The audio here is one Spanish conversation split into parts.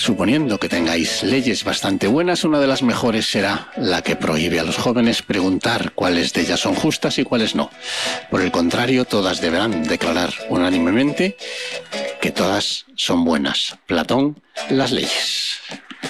Suponiendo que tengáis leyes bastante buenas, una de las mejores será la que prohíbe a los jóvenes preguntar cuáles de ellas son justas y cuáles no. Por el contrario, todas deberán declarar unánimemente que todas son buenas. Platón, las leyes.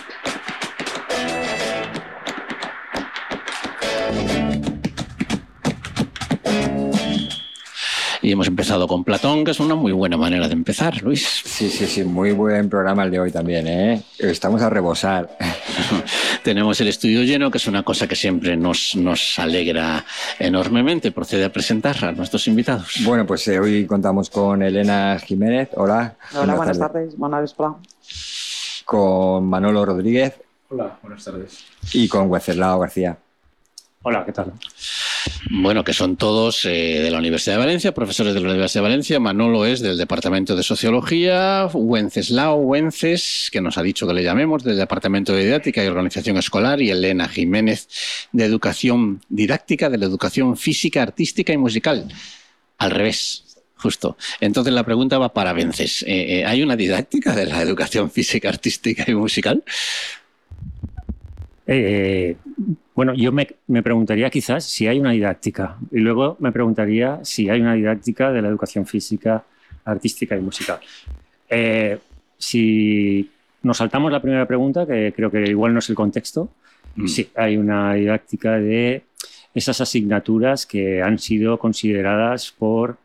Y hemos empezado con Platón, que es una muy buena manera de empezar, Luis. Sí, muy buen programa el de hoy también, ¿eh? Estamos a rebosar. Tenemos el estudio lleno, que es una cosa que siempre nos alegra enormemente. Procede a presentar a nuestros invitados. Bueno, pues hoy contamos con Elena Jiménez. Hola. Hola, buenas tardes. Buenas tardes. Con Manolo Rodríguez. Hola, buenas tardes. Y con Wenceslao García. Hola, ¿qué tal? Bueno, que son todos de la Universidad de Valencia, profesores de la Universidad de Valencia. Manolo es del Departamento de Sociología, Wences, que nos ha dicho que le llamemos, del Departamento de Didáctica y Organización Escolar, y Elena Jiménez, de Educación Didáctica, de la Educación Física, Artística y Musical. Al revés, justo. Entonces la pregunta va para Wences. ¿Hay una didáctica de la educación física, artística y musical? Bueno, yo me preguntaría quizás si hay una didáctica y luego me preguntaría si hay una didáctica de la educación física, artística y musical. Si nos saltamos la primera pregunta, que creo que igual no es el contexto, sí, hay una didáctica de esas asignaturas que han sido consideradas por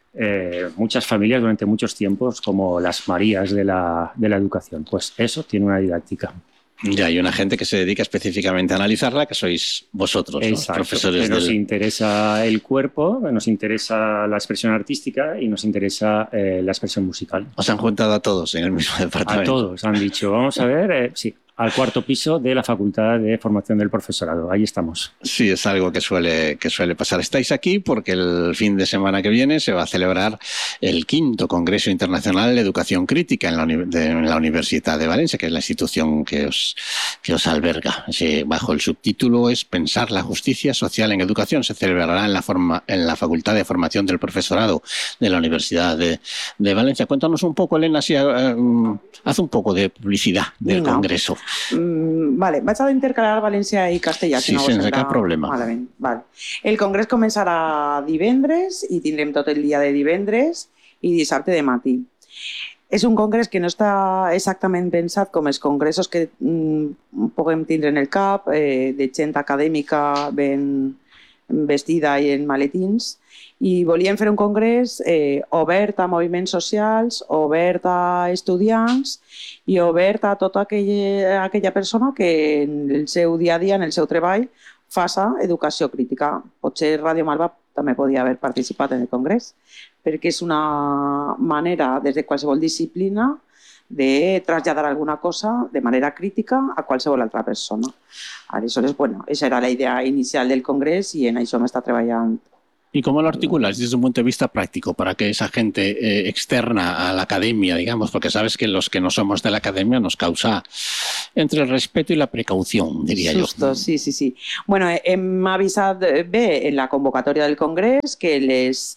muchas familias durante muchos tiempos como las Marías de la educación. Pues eso tiene una didáctica. Ya hay una gente que se dedica específicamente a analizarla, que sois vosotros, ¿no? Profesores. Que nos interesa el cuerpo, nos interesa la expresión artística y nos interesa la expresión musical. ¿Os han juntado a todos en el mismo departamento? A todos, han dicho, vamos a ver, sí, al cuarto piso de la Facultad de Formación del Profesorado. Ahí estamos. Sí, es algo que suele pasar. Estáis aquí porque el fin de semana que viene se va a celebrar el 5º Congreso Internacional de Educación Crítica en la Universidad de Valencia, que es la institución que os alberga. Bajo el subtítulo es Pensar la justicia social en educación. Se celebrará en la Facultad de Formación del Profesorado de la Universidad de Valencia. Cuéntanos un poco, Elena, si haz un poco de publicidad del Congreso. Vale, vaig a intercalar València i Castellà. Sí, no sense cap problema. Malament. Vale. El congrés començarà divendres i tindrem tot el dia de divendres i dissabte de matí. És un congrés que no està exactament pensat com els congressos que puguem tindre en el cap, de gent acadèmica ben vestida i en maletins, i volíem fer un congrés obert a moviments socials, obert a estudiants i obert a tota aquella persona que en el seu dia a dia, en el seu treball, faça educació crítica. Potser Ràdio Malva també podia haver participat en el congrés, perquè és una manera, des de qualsevol disciplina, de traslladar alguna cosa de manera crítica a qualsevol altra persona. Aleshores, bueno, esa era la idea inicial del congrés i en això m'està treballant. ¿Y cómo lo articulas desde un punto de vista práctico para que esa gente externa a la academia, digamos, porque sabes que los que no somos de la academia nos causa entre el respeto y la precaución, diría Justo, yo? Sí. Bueno, hem avisat bé en la convocatòria del congrés que les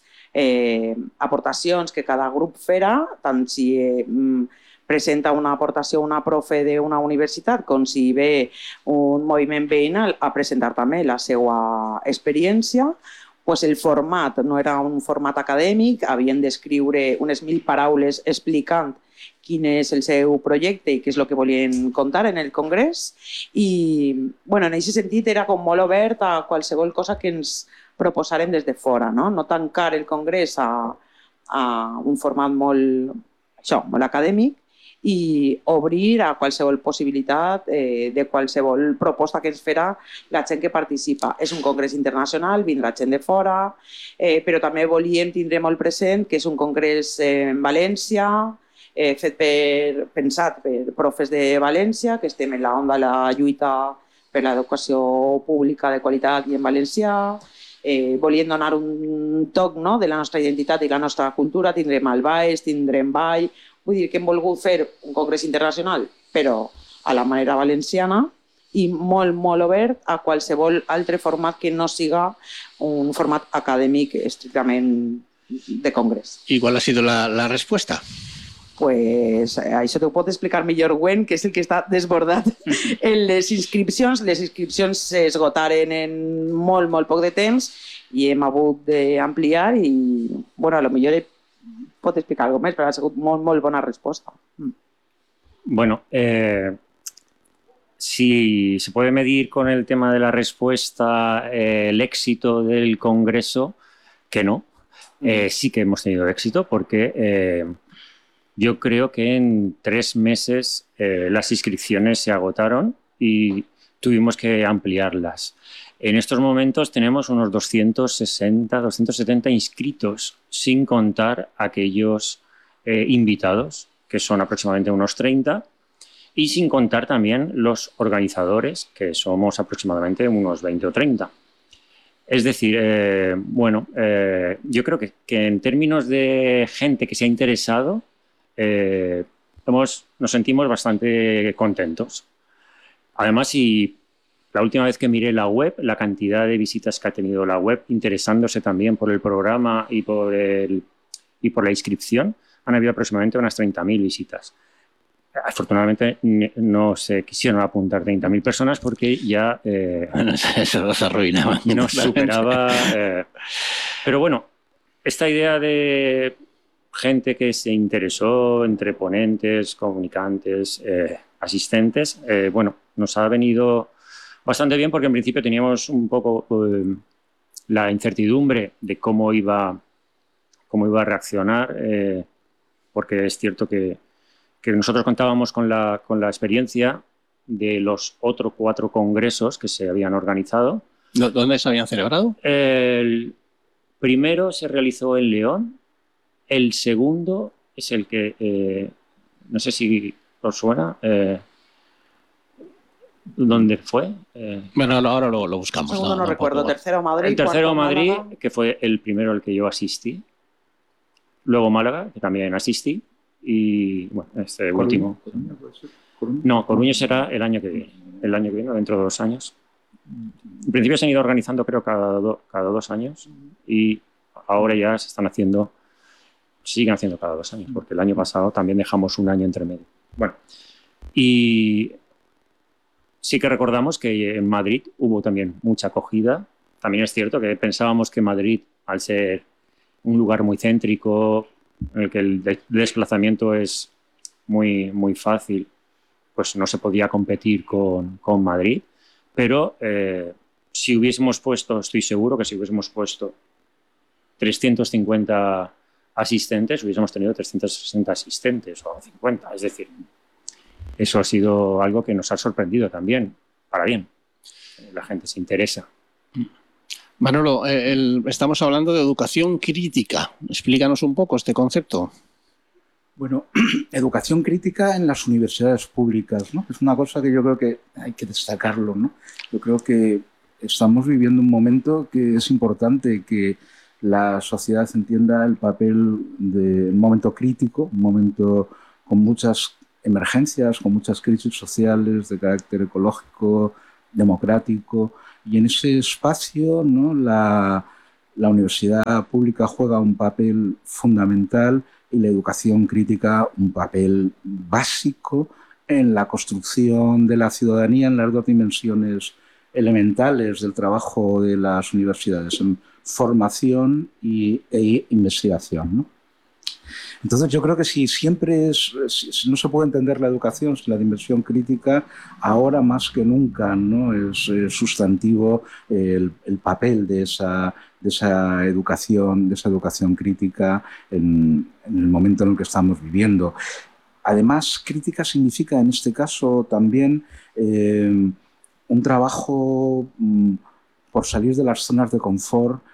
aportacions que cada grup farà, tant si presenta una aportació una profe d'una universitat com si ve un moviment veïnal a presentar també la seva experiència, pues el format no era un format acadèmic, havien d'escriure unes 1.000 paraules explicant quin és el seu projecte i què és el que volien contar en el congrés. I bueno, en aquest sentit era com molt obert a qualsevol cosa que ens proposaren des de fora, no tancar el congrés a un format molt acadèmic i obrir a qualsevol possibilitat de qualsevol proposta que ens farà la gent que participa. És un congrés internacional, vindrà gent de fora, però també volíem tindre molt present que és un congrés en València, pensat per profes de València, que estem en la onda de la lluita per l'educació pública de qualitat i en valencià. Volíem donar un toc de la nostra identitat i la nostra cultura. Tindrem el baix, tindrem ball. Vull dir que hem volgut fer un congrés internacional, però a la manera valenciana i molt, molt obert a qualsevol altre format que no siga un format acadèmic estrictament de congrés. ¿Y cuál ha sido la respuesta? pues això t'ho pot explicar millor Gwen, que és el que està desbordat en les inscripcions. Les inscripcions s'esgotaren en molt, molt poc de temps i hem hagut d'ampliar i, bueno, a lo millor pot explicar alguna més, però ha sigut molt, molt bona resposta. Bueno, si se puede medir con el tema de la respuesta el éxito del Congreso, que no. Sí que hemos tenido éxito porque yo creo que en 3 meses las inscripciones se agotaron y tuvimos que ampliarlas. En estos momentos tenemos unos 260, 270 inscritos, sin contar aquellos invitados, que son aproximadamente unos 30, y sin contar también los organizadores, que somos aproximadamente unos 20 o 30. Es decir, yo creo que en términos de gente que se ha interesado, nos sentimos bastante contentos. Además, si la última vez que miré la web, la cantidad de visitas que ha tenido la web, interesándose también por el programa y por la inscripción, han habido aproximadamente unas 30.000 visitas. Afortunadamente no se quisieron apuntar 30.000 personas porque ya eso los arruinaba. Nos superaba. Pero bueno, esta idea de gente que se interesó entre ponentes, comunicantes, asistentes, bueno, nos ha venido bastante bien porque en principio teníamos un poco la incertidumbre de cómo iba a reaccionar, porque es cierto que nosotros contábamos con la experiencia de los otros 4 congresos que se habían organizado. ¿Dónde se habían celebrado? El primero se realizó en León, el segundo es el que, no sé si os suena, ¿dónde fue? Bueno, ahora lo buscamos. El segundo no recuerdo, tercero Madrid. El tercero Madrid, Málaga. que fue el primero al que yo asistí. Luego Málaga, que también asistí. Y bueno, este último. ¿Coruña puede ser? ¿Coruña? No, Coruña será el año que viene. El año que viene, dentro de 2 años. En principio se han ido organizando, creo, cada 2 años. Y ahora ya siguen haciendo cada 2 años, porque el año pasado también dejamos un año entre medio. Bueno, y sí que recordamos que en Madrid hubo también mucha acogida. También es cierto que pensábamos que Madrid, al ser un lugar muy céntrico, en el que el desplazamiento es muy, muy fácil, pues no se podía competir con Madrid. Pero si hubiésemos puesto, estoy seguro que si hubiésemos puesto 350 asistentes, hubiésemos tenido 360 asistentes o 50. Es decir, eso ha sido algo que nos ha sorprendido también, para bien. La gente se interesa. Manolo, estamos hablando de educación crítica. Explícanos un poco este concepto. Bueno, educación crítica en las universidades públicas, ¿no? Es una cosa que yo creo que hay que destacarlo, ¿no? Yo creo que estamos viviendo un momento que es importante que la sociedad entienda el papel de un momento crítico, un momento con muchas emergencias, con muchas crisis sociales de carácter ecológico, democrático, y en ese espacio, ¿no?, la universidad pública juega un papel fundamental y la educación crítica un papel básico en la construcción de la ciudadanía en las 2 dimensiones elementales del trabajo de las universidades, en formación e investigación, ¿no? Entonces yo creo que si no se puede entender la educación sin la dimensión crítica, ahora más que nunca, ¿no?, es sustantivo el papel de esa educación crítica en el momento en el que estamos viviendo. Además, crítica significa en este caso también un trabajo por salir de las zonas de confort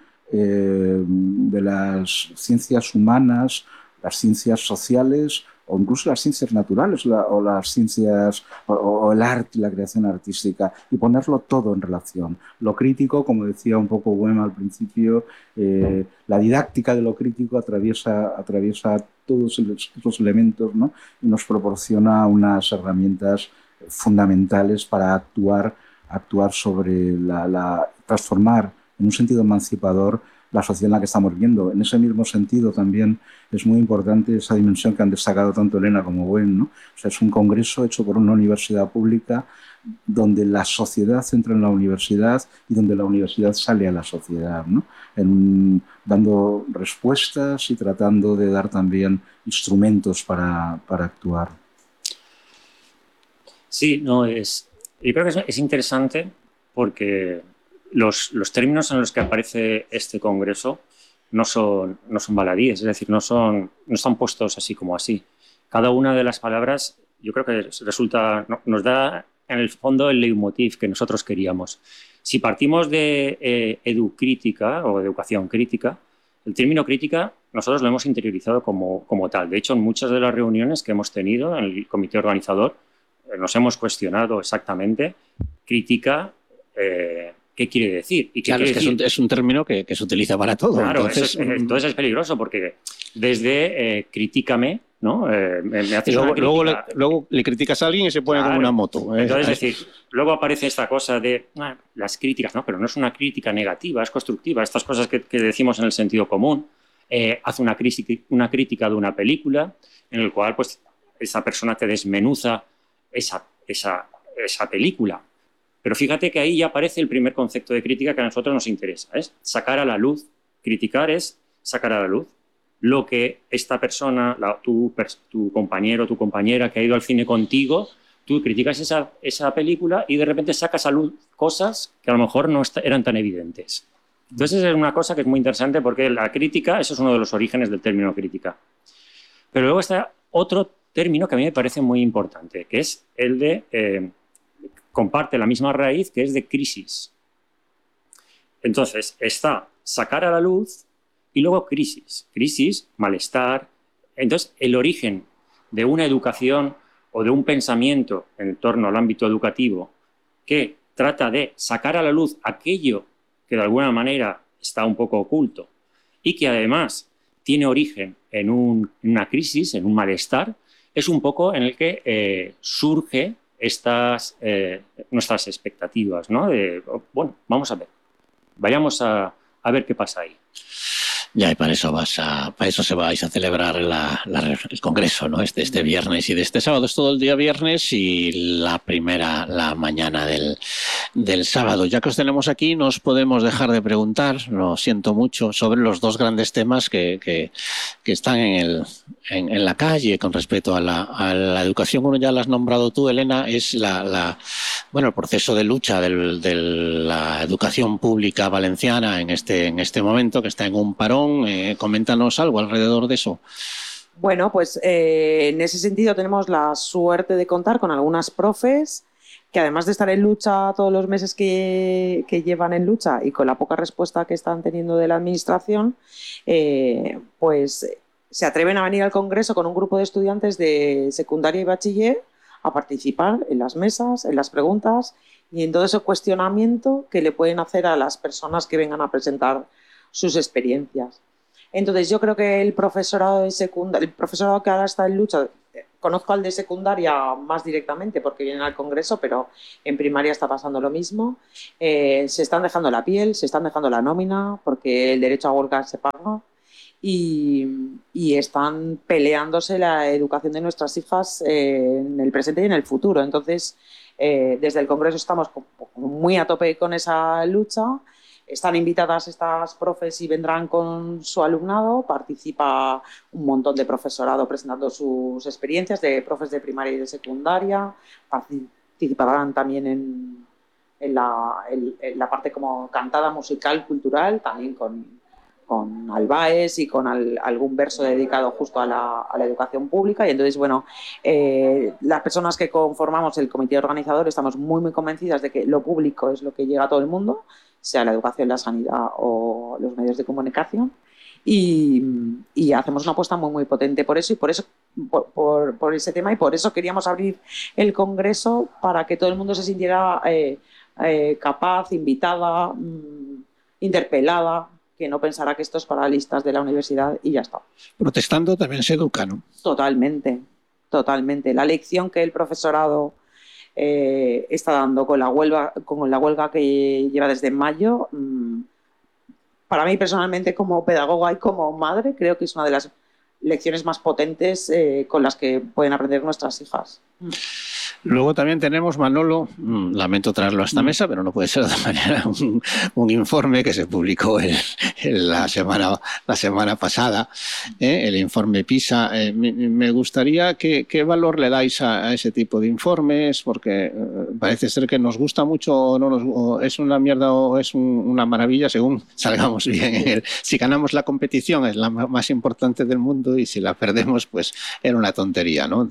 de las ciencias humanas, las ciencias sociales o incluso las ciencias naturales o las ciencias o el arte y la creación artística, y ponerlo todo en relación. Lo crítico, como decía un poco Wem al principio, la didáctica de lo crítico atraviesa todos estos elementos, ¿no?, y nos proporciona unas herramientas fundamentales para actuar sobre transformar en un sentido emancipador la sociedad en la que estamos viviendo. En ese mismo sentido también es muy importante esa dimensión que han destacado tanto Elena como Gwen, ¿no? O sea, es un congreso hecho por una universidad pública donde la sociedad entra en la universidad y donde la universidad sale a la sociedad, ¿no? Dando respuestas y tratando de dar también instrumentos para actuar. Sí, no, yo creo que es interesante porque los términos en los que aparece este congreso no son baladíes, es decir, no están puestos así como así. Cada una de las palabras yo creo que nos da en el fondo el leitmotiv que nosotros queríamos. Si partimos de educrítica o educación crítica, el término crítica nosotros lo hemos interiorizado como tal. De hecho, en muchas de las reuniones que hemos tenido en el comité organizador nos hemos cuestionado exactamente crítica, qué quiere decir. ¿Y qué claro, quiere decir? Es un término que se utiliza para todo. Claro, entonces es peligroso porque desde critícame, ¿no? Me haces una crítica. Luego le criticas a alguien y se pone como una moto. Entonces, es decir, luego aparece esta cosa de las críticas, ¿no? Pero no es una crítica negativa, es constructiva. Estas cosas que decimos en el sentido común. Hace una crítica de una película en el cual pues, esa persona te desmenuza esa película. Pero fíjate que ahí ya aparece el primer concepto de crítica que a nosotros nos interesa. Es sacar a la luz. Criticar es sacar a la luz lo que esta persona, tu compañero o tu compañera que ha ido al cine contigo, tú criticas esa película y de repente sacas a luz cosas que a lo mejor no eran tan evidentes. Entonces es una cosa que es muy interesante porque la crítica, eso es uno de los orígenes del término crítica. Pero luego está otro término que a mí me parece muy importante, que es el de, comparte la misma raíz, que es de crisis. Entonces está sacar a la luz y luego crisis. Crisis, malestar. Entonces el origen de una educación o de un pensamiento en torno al ámbito educativo que trata de sacar a la luz aquello que de alguna manera está un poco oculto y que además tiene origen en una crisis, en un malestar, es un poco en el que surge nuestras expectativas, ¿no? Bueno, vamos a ver, vayamos a ver qué pasa ahí. Ya, y para eso se vais a celebrar el congreso, ¿no? Este viernes y de este sábado es todo el día viernes y la mañana del sábado. Ya que os tenemos aquí, no os podemos dejar de preguntar, lo siento mucho, sobre los dos grandes temas que están en la calle con respecto a la educación. Uno ya lo has nombrado tú, Elena, es el proceso de lucha de la educación pública valenciana en este momento, que está en un parón. Coméntanos algo alrededor de eso. Bueno, pues en ese sentido tenemos la suerte de contar con algunas profes que además de estar en lucha todos los meses que llevan en lucha y con la poca respuesta que están teniendo de la administración, pues se atreven a venir al Congreso con un grupo de estudiantes de secundaria y bachiller a participar en las mesas, en las preguntas y en todo ese cuestionamiento que le pueden hacer a las personas que vengan a presentar sus experiencias. Entonces yo creo que el profesorado que ahora está en lucha, conozco al de secundaria más directamente porque vienen al Congreso, pero en primaria está pasando lo mismo. Se están dejando la piel, se están dejando la nómina porque el derecho a huelga se paga y están peleándose la educación de nuestras hijas en el presente y en el futuro. Entonces desde el Congreso estamos muy a tope con esa lucha. Están invitadas estas profes y vendrán con su alumnado. Participa un montón de profesorado presentando sus experiencias, de profes de primaria y de secundaria. Participarán también en la parte como cantada musical, cultural, también con albaes y con algún verso dedicado justo a la educación pública. Y entonces, bueno, las personas que conformamos el comité organizador estamos muy, muy convencidas de que lo público es lo que llega a todo el mundo, sea la educación, la sanidad o los medios de comunicación, y hacemos una apuesta muy, muy potente por eso y por ese tema, y por eso queríamos abrir el Congreso para que todo el mundo se sintiera capaz, invitada, interpelada, que no pensara que esto es para listas de la universidad y ya está. Protestando también se educa, ¿no? Totalmente, totalmente. La lección que el profesorado está dando con la huelga que lleva desde mayo para mí personalmente como pedagoga y como madre, creo que es una de las lecciones más potentes con las que pueden aprender nuestras hijas. Luego también tenemos, Manolo, lamento traerlo a esta mesa, pero no puede ser de otra manera, un informe que se publicó la semana pasada, el informe PISA. Me gustaría ¿qué valor le dais a ese tipo de informes? Porque parece ser que nos gusta mucho o es una mierda o es una maravilla según salgamos bien. Si ganamos la competición es la más importante del mundo y si la perdemos pues era una tontería, ¿no?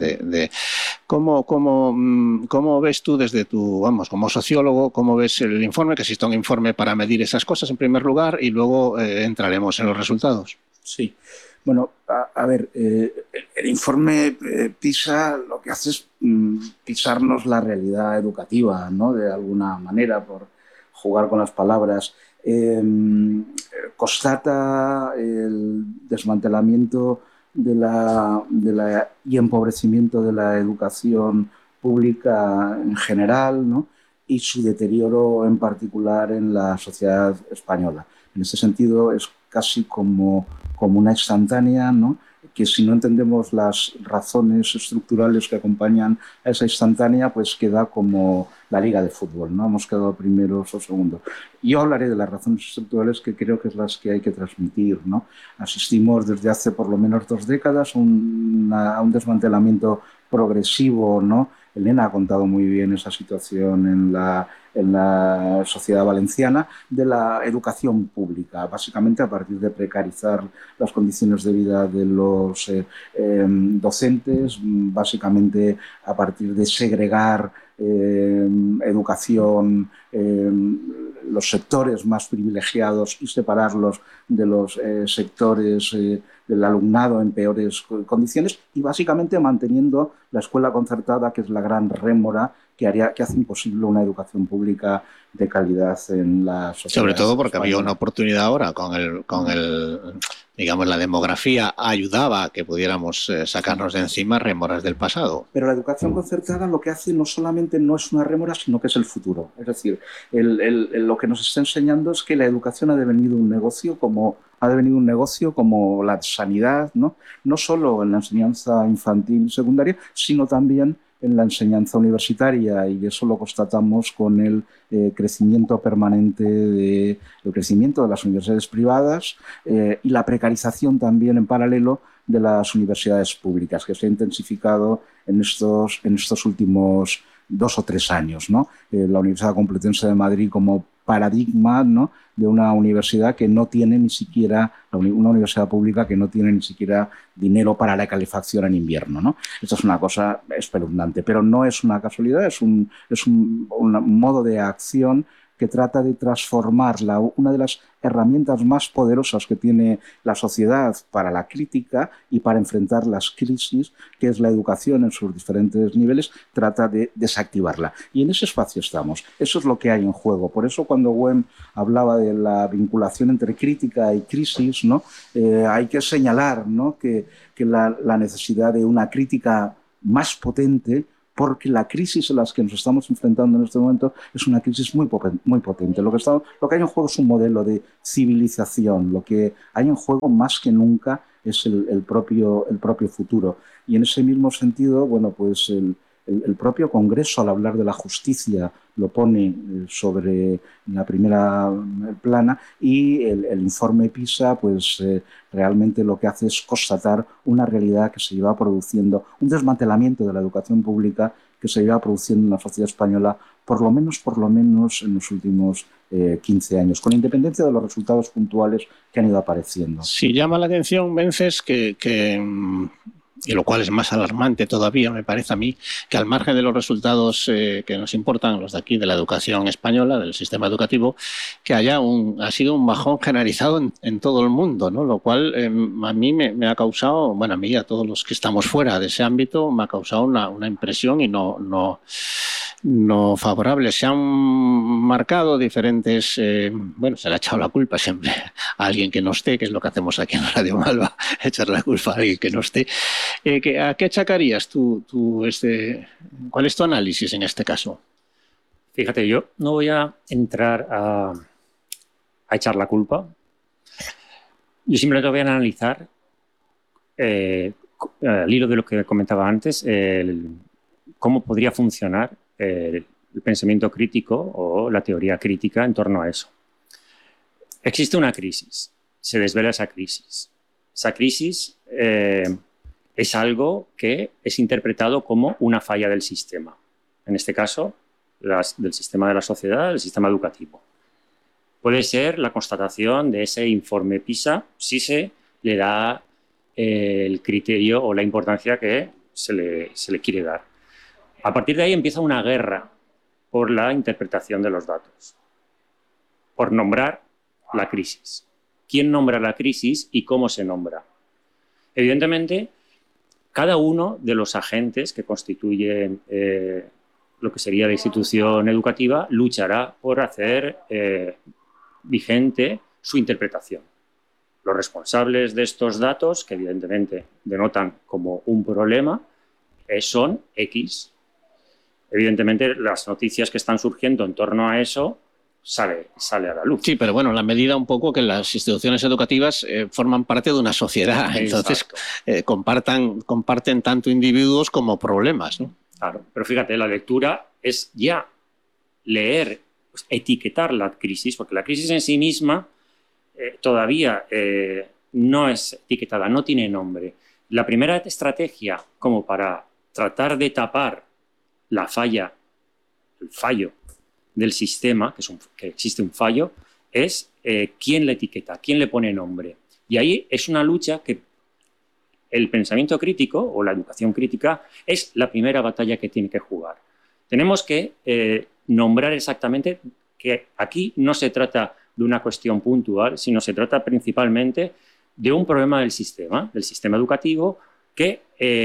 ¿Cómo ves tú desde como sociólogo, cómo ves el informe? Que exista un informe para medir esas cosas en primer lugar y luego entraremos en los resultados. Sí. Bueno, a ver, el informe PISA lo que hace es pisarnos la realidad educativa, ¿no? De alguna manera, por jugar con las palabras. Constata el desmantelamiento y empobrecimiento de la educación pública en general, ¿no? Y su deterioro en particular en la sociedad española. En ese sentido es casi como una instantánea, ¿no? Que si no entendemos las razones estructurales que acompañan a esa instantánea, pues queda como la liga de fútbol, ¿no? Hemos quedado primeros o segundos. Yo hablaré de las razones estructurales que creo que es las que hay que transmitir, ¿no? Asistimos desde hace por lo menos 2 décadas a un desmantelamiento progresivo, ¿no? Elena ha contado muy bien esa situación en la sociedad valenciana de la educación pública, básicamente a partir de precarizar las condiciones de vida de los docentes, básicamente a partir de segregar educación, los sectores más privilegiados y separarlos de los sectores del alumnado en peores condiciones y básicamente manteniendo la escuela concertada, que es la gran rémora que hace imposible una educación pública de calidad en la sociedad. Sobre todo porque española. había una oportunidad ahora digamos, la demografía ayudaba a que pudiéramos sacarnos de encima rémoras del pasado. Pero la educación concertada lo que hace no solamente no es una rémora, sino que es el futuro. Es decir, lo que nos está enseñando es que la educación ha devenido un negocio como la sanidad, ¿no? No solo en la enseñanza infantil y secundaria, sino también en la enseñanza universitaria, y eso lo constatamos con el crecimiento permanente el crecimiento de las universidades privadas y la precarización también en paralelo de las universidades públicas, que se ha intensificado en estos últimos 2 o 3 años, ¿no? La Universidad Complutense de Madrid como paradigma, ¿no?, de una universidad que no tiene ni siquiera, una universidad pública que no tiene ni siquiera dinero para la calefacción en invierno, ¿no? Esto es una cosa espeluznante, pero no es una casualidad, es un modo de acción que trata de transformar una de las herramientas más poderosas que tiene la sociedad para la crítica y para enfrentar las crisis, que es la educación en sus diferentes niveles, trata de desactivarla. Y en ese espacio estamos. Eso es lo que hay en juego. Por eso cuando Wem hablaba de la vinculación entre crítica y crisis, ¿no? Hay que señalar, ¿no?, que la necesidad de una crítica más potente, porque la crisis a la que nos estamos enfrentando en este momento es una crisis muy potente. Lo que hay en juego es un modelo de civilización. Lo que hay en juego más que nunca es el propio futuro. Y en ese mismo sentido, bueno, pues el propio Congreso, al hablar de la justicia, lo pone sobre la primera plana, y el informe PISA pues realmente lo que hace es constatar una realidad que se lleva produciendo, un desmantelamiento de la educación pública que se lleva produciendo en la sociedad española por lo menos en los últimos 15 años, con independencia de los resultados puntuales que han ido apareciendo. Sí, llama la atención, Vences, y lo cual es más alarmante todavía, me parece a mí, que al margen de los resultados que nos importan, los de aquí, de la educación española, del sistema educativo, que ha sido un bajón generalizado en todo el mundo, ¿no? Lo cual a mí me ha causado, bueno, a mí y a todos los que estamos fuera de ese ámbito, me ha causado una impresión y no favorable. Se han marcado diferentes, bueno, se le ha echado la culpa siempre a alguien que no esté, que es lo que hacemos aquí en Radio Malva, echar la culpa a alguien que no esté. ¿A qué achacarías tú cuál es tu análisis en este caso? Fíjate, yo no voy a entrar a echar la culpa, Yo simplemente voy a analizar, al hilo de lo que comentaba antes, cómo podría funcionar el pensamiento crítico o la teoría crítica en torno a eso. Existe una crisis, se desvela esa crisis. Esa crisis es algo que es interpretado como una falla del sistema. En este caso, del sistema de la sociedad, del sistema educativo. Puede ser la constatación de ese informe PISA si se le da el criterio o la importancia que se le quiere dar. A partir de ahí empieza una guerra por la interpretación de los datos, por nombrar la crisis. ¿Quién nombra la crisis y cómo se nombra? Evidentemente, cada uno de los agentes que constituyen lo que sería la institución educativa luchará por hacer vigente su interpretación. Los responsables de estos datos, que evidentemente denotan como un problema, son X. Evidentemente, las noticias que están surgiendo en torno a eso sale a la luz. Sí, pero bueno, la medida un poco que las instituciones educativas forman parte de una sociedad, entonces comparten tanto individuos como problemas, ¿no? Claro, pero fíjate, la lectura es ya leer, pues, etiquetar la crisis, porque la crisis en sí misma todavía no es etiquetada, no tiene nombre. La primera estrategia como para tratar de tapar la falla, el fallo del sistema, que existe un fallo, es quién la etiqueta, quién le pone nombre. Y ahí es una lucha que el pensamiento crítico o la educación crítica es la primera batalla que tiene que jugar. Tenemos que nombrar exactamente que aquí no se trata de una cuestión puntual, sino se trata principalmente de un problema del sistema educativo que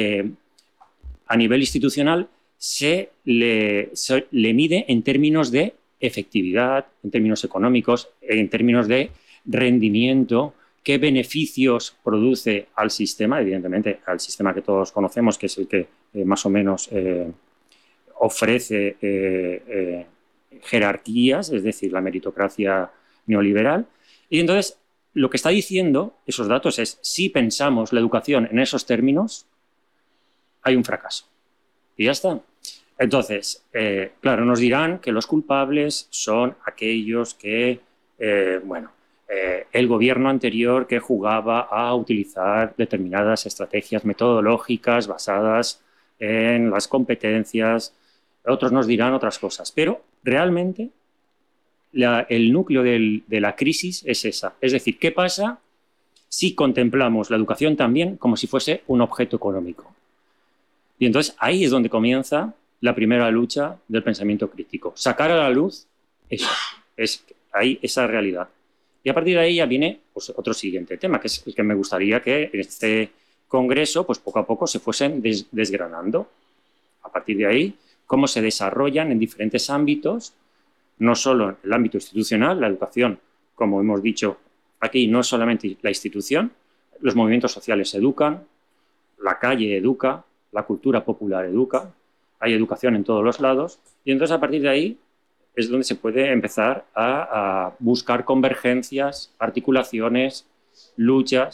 a nivel institucional se le mide en términos de efectividad, en términos económicos, en términos de rendimiento, qué beneficios produce al sistema, evidentemente al sistema que todos conocemos, que es el que más o menos ofrece jerarquías, es decir, la meritocracia neoliberal. Y entonces lo que está diciendo esos datos es, si pensamos la educación en esos términos, hay un fracaso. Y ya está. Entonces, claro, nos dirán que los culpables son aquellos que, el gobierno anterior que jugaba a utilizar determinadas estrategias metodológicas basadas en las competencias. Otros nos dirán otras cosas, pero realmente el núcleo de la crisis es esa. Es decir, ¿qué pasa si contemplamos la educación también como si fuese un objeto económico? Y entonces ahí es donde comienza la primera lucha del pensamiento crítico. Sacar a la luz eso, esa realidad. Y a partir de ahí ya viene, pues, otro siguiente tema, que es el que me gustaría que en este congreso, pues poco a poco se fuesen desgranando. A partir de ahí, cómo se desarrollan en diferentes ámbitos, no solo en el ámbito institucional, la educación, como hemos dicho aquí, no es solamente la institución, los movimientos sociales educan, la calle educa, la cultura popular educa, hay educación en todos los lados, y entonces a partir de ahí es donde se puede empezar a buscar convergencias, articulaciones, luchas